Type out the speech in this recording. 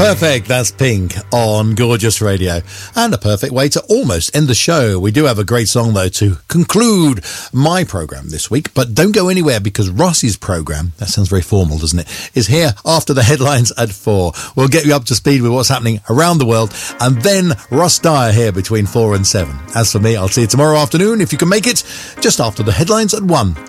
Perfect, that's Pink on Gorgeous Radio. And a perfect way to almost end the show. We do have a great song, though, to conclude my programme this week. But don't go anywhere, because Ross's programme, that sounds very formal, doesn't it, is here after the headlines at 4. We'll get you up to speed with what's happening around the world. And then Ross Dyer here between 4 and 7. As for me, I'll see you tomorrow afternoon, if you can make it, just after the headlines at 1.